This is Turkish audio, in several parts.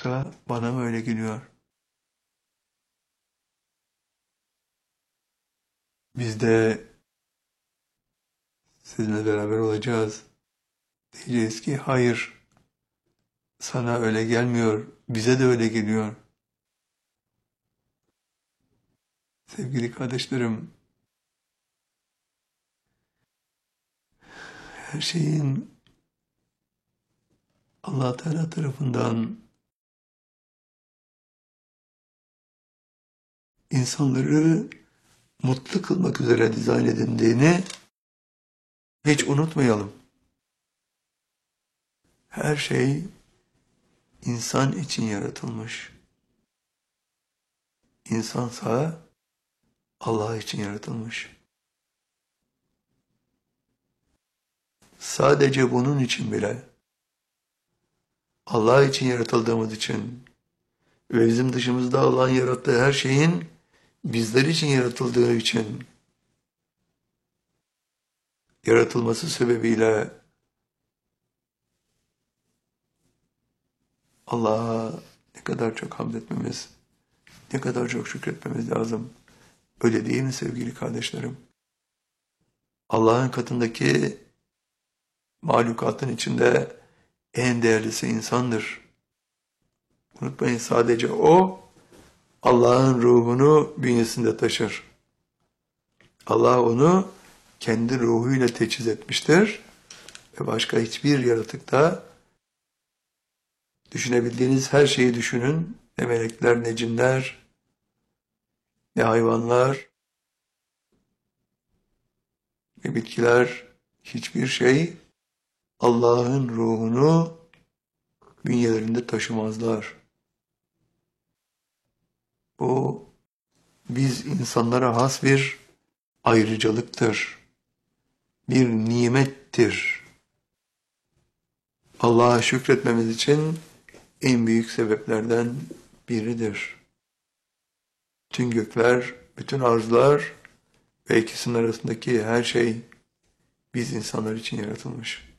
Yoksa bana mı öyle geliyor? Biz de sizinle beraber olacağız. Diyeceğiz ki hayır, sana öyle gelmiyor, bize de öyle geliyor. Sevgili kardeşlerim, her şeyin Allah Teala tarafından insanları mutlu kılmak üzere dizayn edildiğini hiç unutmayalım. Her şey insan için yaratılmış. İnsansa Allah için yaratılmış. Sadece bunun için bile, Allah için yaratıldığımız için ve bizim dışımızda Allah'ın yarattığı her şeyin bizler için yaratıldığı için yaratılması sebebiyle Allah'a ne kadar çok hamd etmemiz, ne kadar çok şükretmemiz lazım. Öyle değil mi sevgili kardeşlerim? Allah'ın katındaki mahlukatın içinde en değerlisi insandır. Unutmayın, sadece o Allah'ın ruhunu bünyesinde taşır. Allah onu kendi ruhuyla teçhiz etmiştir ve başka hiçbir yaratıkta düşünebildiğiniz her şeyi düşünün. Ne melekler, ne cinler, ne hayvanlar, ne bitkiler, hiçbir şey Allah'ın ruhunu bünyelerinde taşımazlar. Bu biz insanlara has bir ayrıcalıktır, bir nimettir. Allah'a şükretmemiz için en büyük sebeplerden biridir. Bütün gökler, bütün arzlar ve ikisinin arasındaki her şey biz insanlar için yaratılmış.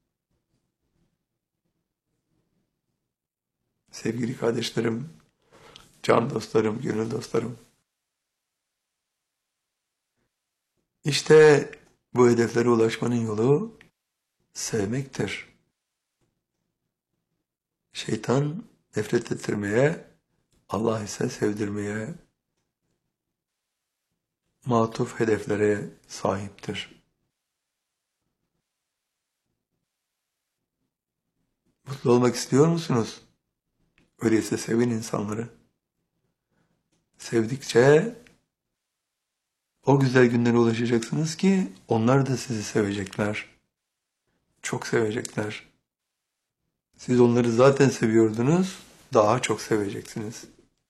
Sevgili kardeşlerim, can dostlarım, gönül dostlarım. İşte bu hedeflere ulaşmanın yolu sevmektir. Şeytan nefret ettirmeye, Allah ise sevdirmeye matuf hedeflere sahiptir. Mutlu olmak istiyor musunuz? Öyleyse sevin insanları. Sevdikçe o güzel günlere ulaşacaksınız ki onlar da sizi sevecekler. Çok sevecekler. Siz onları zaten seviyordunuz, daha çok seveceksiniz.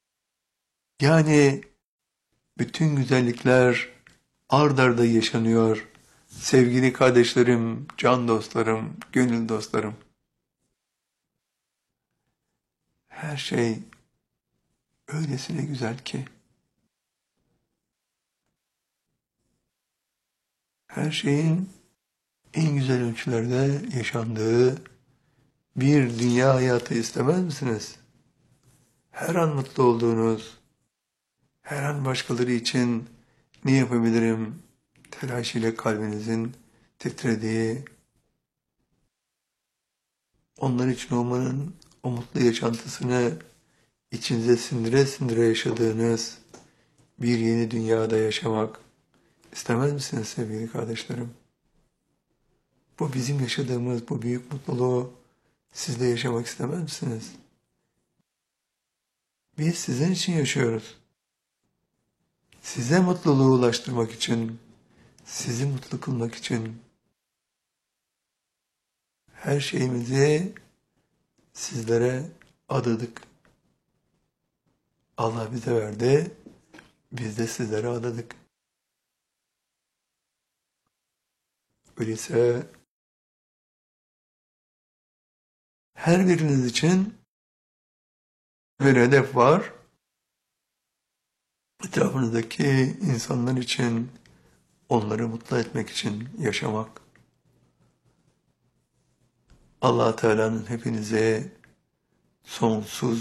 Yani bütün güzellikler ard arda yaşanıyor. Sevgili kardeşlerim, can dostlarım, gönül dostlarım. Her şey öylesine güzel ki. Her şeyin en güzel ölçülerde yaşandığı bir dünya hayatı istemez misiniz? Her an mutlu olduğunuz, her an başkaları için ne yapabilirim telaş ile kalbinizin titrediği, onlar için olmanın o mutlu yaşantısını içinize sindire sindire yaşadığınız bir yeni dünyada yaşamak istemez misiniz sevgili kardeşlerim? Bu bizim yaşadığımız bu büyük mutluluğu siz de yaşamak istemez misiniz? Biz sizin için yaşıyoruz. Size mutluluğu ulaştırmak için, sizi mutlu kılmak için her şeyimizi sizlere adadık. Allah bize verdi, biz de sizlere adadık. Öyleyse her biriniz için bir hedef var. Etrafınızdaki insanlar için, onları mutlu etmek için yaşamak. Allah Teala'nın hepinize sonsuz